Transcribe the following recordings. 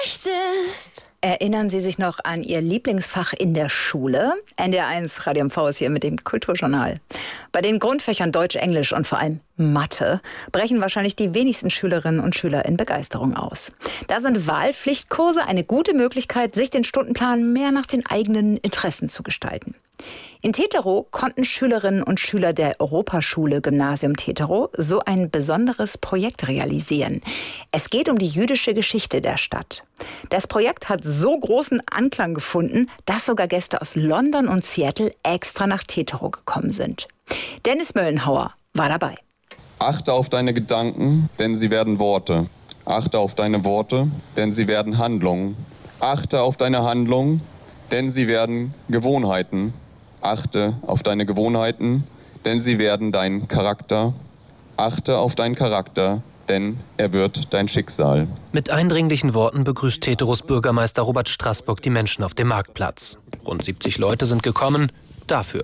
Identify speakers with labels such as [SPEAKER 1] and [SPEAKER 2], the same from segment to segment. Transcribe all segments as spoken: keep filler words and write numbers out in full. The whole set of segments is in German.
[SPEAKER 1] Erinnern Sie sich noch an Ihr Lieblingsfach in der Schule? N D R eins Radio M V ist hier mit dem Kulturjournal. Bei den Grundfächern Deutsch, Englisch und vor allem Mathe brechen wahrscheinlich die wenigsten Schülerinnen und Schüler in Begeisterung aus. Da sind Wahlpflichtkurse eine gute Möglichkeit, sich den Stundenplan mehr nach den eigenen Interessen zu gestalten. In Teterow konnten Schülerinnen und Schüler der Europaschule Gymnasium Teterow so ein besonderes Projekt realisieren. Es geht um die jüdische Geschichte der Stadt. Das Projekt hat so großen Anklang gefunden, dass sogar Gäste aus London und Seattle extra nach Teterow gekommen sind. Dennis Möllenhauer war dabei.
[SPEAKER 2] Achte auf deine Gedanken, denn sie werden Worte. Achte auf deine Worte, denn sie werden Handlungen. Achte auf deine Handlungen, denn sie werden Gewohnheiten. Achte auf deine Gewohnheiten, denn sie werden dein Charakter. Achte auf deinen Charakter, denn er wird dein Schicksal.
[SPEAKER 3] Mit eindringlichen Worten begrüßt Teterows Bürgermeister Robert Straßburg die Menschen auf dem Marktplatz. Rund siebzig Leute sind gekommen, dafür.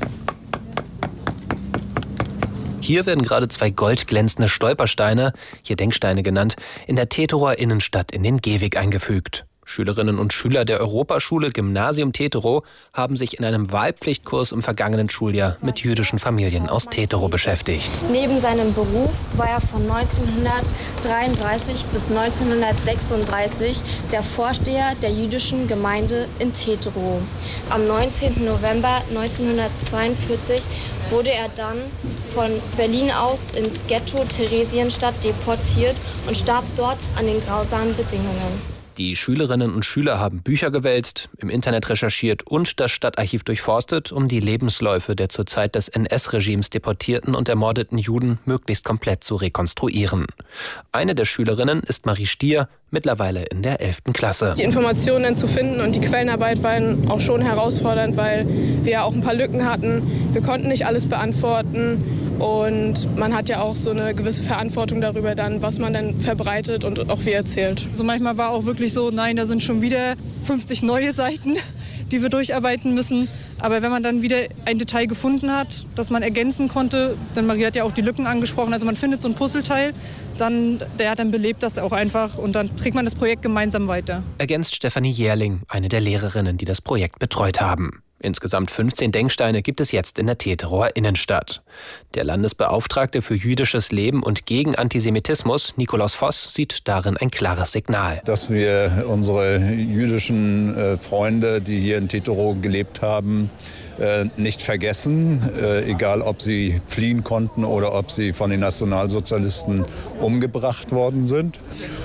[SPEAKER 3] Hier werden gerade zwei goldglänzende Stolpersteine, hier Denksteine genannt, in der Teterower Innenstadt in den Gehweg eingefügt. Schülerinnen und Schüler der Europaschule Gymnasium Teterow haben sich in einem Wahlpflichtkurs im vergangenen Schuljahr mit jüdischen Familien aus Teterow beschäftigt.
[SPEAKER 4] Neben seinem Beruf war er von neunzehnhundertdreiunddreißig bis neunzehnhundertsechsunddreißig der Vorsteher der jüdischen Gemeinde in Teterow. Am neunzehnten November neunzehnhundertzweiundvierzig wurde er dann von Berlin aus ins Ghetto Theresienstadt deportiert und starb dort an den grausamen Bedingungen.
[SPEAKER 3] Die Schülerinnen und Schüler haben Bücher gewälzt, im Internet recherchiert und das Stadtarchiv durchforstet, um die Lebensläufe der zur Zeit des N S-Regimes deportierten und ermordeten Juden möglichst komplett zu rekonstruieren. Eine der Schülerinnen ist Marie Stier, mittlerweile in der elften Klasse.
[SPEAKER 5] Die Informationen zu finden und die Quellenarbeit waren auch schon herausfordernd, weil wir ja auch ein paar Lücken hatten. Wir konnten nicht alles beantworten. Und man hat ja auch so eine gewisse Verantwortung darüber dann, was man dann verbreitet und auch wie erzählt.
[SPEAKER 6] Also manchmal war auch wirklich so, nein, da sind schon wieder fünfzig neue Seiten, die wir durcharbeiten müssen. Aber wenn man dann wieder ein Detail gefunden hat, das man ergänzen konnte, denn Marie hat ja auch die Lücken angesprochen, also man findet so ein Puzzleteil, dann, der dann belebt das auch einfach und dann trägt man das Projekt gemeinsam weiter.
[SPEAKER 3] Ergänzt Stefanie Jährling, eine der Lehrerinnen, die das Projekt betreut haben. Insgesamt fünfzehn Denksteine gibt es jetzt in der Teterower Innenstadt. Der Landesbeauftragte für jüdisches Leben und gegen Antisemitismus, Nikolaus Voss, sieht darin ein klares Signal.
[SPEAKER 7] Dass wir unsere jüdischen äh, Freunde, die hier in Teterow gelebt haben, äh, nicht vergessen, äh, egal ob sie fliehen konnten oder ob sie von den Nationalsozialisten umgebracht worden sind.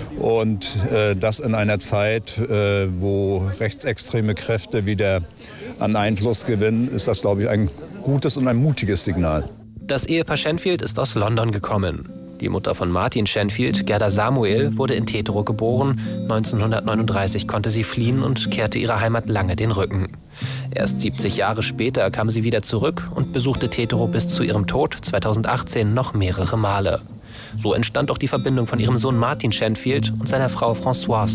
[SPEAKER 7] Und äh, das in einer Zeit, äh, wo rechtsextreme Kräfte wieder an Einfluss gewinnen, ist das, glaube ich, ein gutes und ein mutiges Signal.
[SPEAKER 3] Das Ehepaar Schenfield ist aus London gekommen. Die Mutter von Martin Schenfield, Gerda Samuel, wurde in Teterow geboren. neunzehnhundertneununddreißig konnte sie fliehen und kehrte ihrer Heimat lange den Rücken. Erst siebzig Jahre später kam sie wieder zurück und besuchte Teterow bis zu ihrem Tod zweitausendachtzehn noch mehrere Male. So entstand auch die Verbindung von ihrem Sohn Martin Schenfield und seiner Frau Françoise